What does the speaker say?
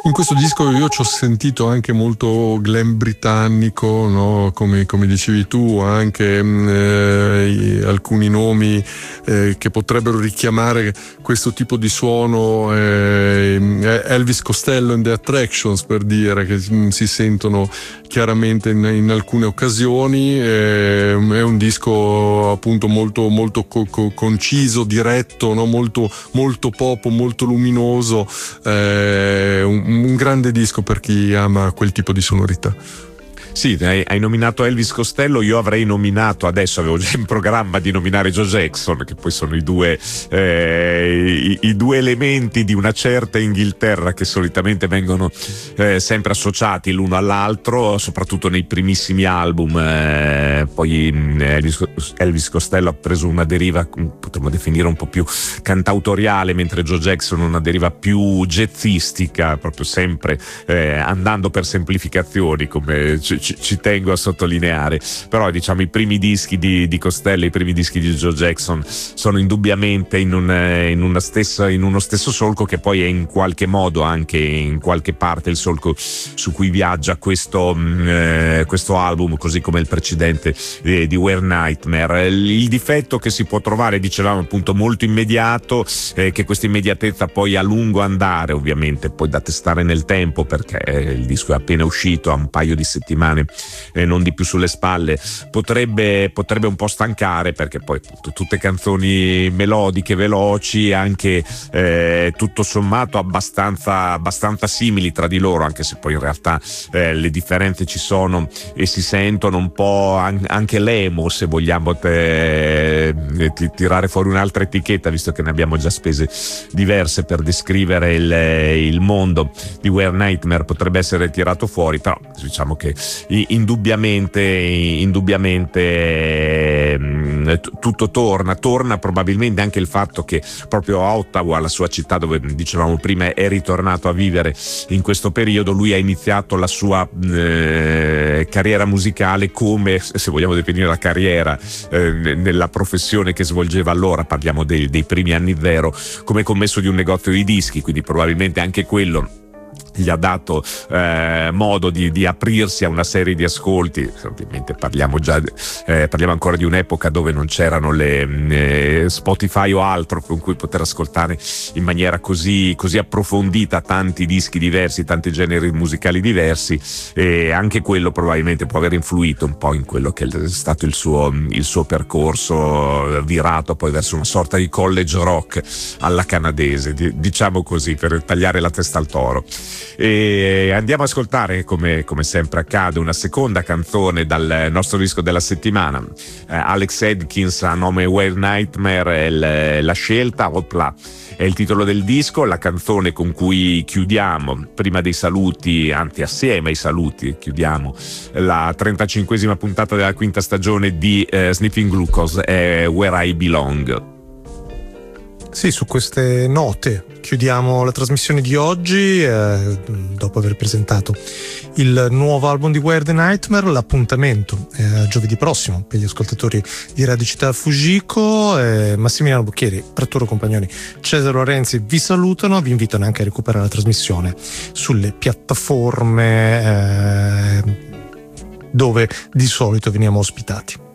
In questo disco io ci ho sentito anche molto glam britannico, no? Come dicevi tu, anche alcuni nomi che potrebbero richiamare questo tipo di suono, Elvis Costello and the Attractions, per dire, che si sentono chiaramente in alcune occasioni. È un disco appunto molto conciso, diretto, no? molto pop, molto luminoso, un grande disco per chi ama quel tipo di sonorità. Sì, hai nominato Elvis Costello, io avrei nominato, adesso avevo già in programma di nominare Joe Jackson, che poi sono i due elementi di una certa Inghilterra che solitamente vengono sempre associati l'uno all'altro, soprattutto nei primissimi album. Poi Elvis Costello ha preso una deriva, potremmo definire un po' più cantautoriale, mentre Joe Jackson una deriva più jazzistica, proprio sempre andando per semplificazioni, come ci tengo a sottolineare. Però diciamo i primi dischi di Costello, i primi dischi di Joe Jackson sono indubbiamente in uno stesso solco, che poi è in qualche modo anche in qualche parte il solco su cui viaggia questo album, così come il precedente di Weird Nightmare. Il difetto che si può trovare, dicevamo appunto, molto immediato, che questa immediatezza poi a lungo andare, ovviamente poi da testare nel tempo, perché il disco è appena uscito, ha un paio di settimane non di più sulle spalle, potrebbe un po' stancare, perché poi tutte canzoni melodiche, veloci, anche tutto sommato abbastanza simili tra di loro, anche se poi in realtà le differenze ci sono e si sentono un po', anche l'emo, se vogliamo tirare fuori un'altra etichetta, visto che ne abbiamo già spese diverse per descrivere il mondo di Weird Nightmare, potrebbe essere tirato fuori. Però diciamo che indubbiamente tutto torna probabilmente anche il fatto che proprio a Ottawa, la sua città dove dicevamo prima è ritornato a vivere in questo periodo, lui ha iniziato la sua carriera musicale, come, se vogliamo definire la carriera, nella professione che svolgeva allora, parliamo dei primi anni zero, come commesso di un negozio di dischi, quindi probabilmente anche quello gli ha dato modo di aprirsi a una serie di ascolti. Ovviamente parliamo ancora di un'epoca dove non c'erano le Spotify o altro con cui poter ascoltare in maniera così approfondita tanti dischi diversi, tanti generi musicali diversi, e anche quello probabilmente può aver influito un po' in quello che è stato il suo percorso, virato poi verso una sorta di college rock alla canadese, diciamo così, per tagliare la testa al toro. E andiamo ad ascoltare, come sempre accade, una seconda canzone dal nostro disco della settimana. Alex Atkins, a nome Weird Nightmare è la scelta. Opla è il titolo del disco, la canzone con cui chiudiamo, prima dei saluti, anzi assieme ai saluti, chiudiamo la 35esima puntata della quinta stagione di Sniffing Glucose, è Where I Belong. Sì, su queste note chiudiamo la trasmissione di oggi, dopo aver presentato il nuovo album di Weird Nightmare. L'appuntamento è giovedì prossimo per gli ascoltatori di Radio Città Fujiko. Massimiliano Bocchieri, Arturo Compagnoni, Cesare Lorenzi vi salutano, vi invitano anche a recuperare la trasmissione sulle piattaforme dove di solito veniamo ospitati.